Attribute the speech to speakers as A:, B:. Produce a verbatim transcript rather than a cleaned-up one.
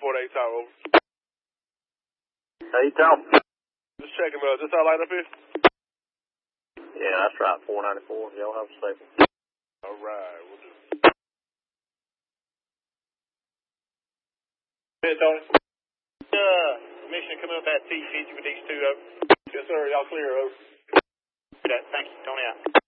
A: four eight Tower, over.
B: Hey, Tom.
A: Just checking, uh, just our light up here?
B: Yeah, that's right, four ninety-four. Y'all have a safe one.
A: All right, we'll do.
C: Hey, Tony. Uh, mission coming up at T fifty with these two over.
A: Yes, sir. Y'all clear, over.
C: Thank you, Tony out.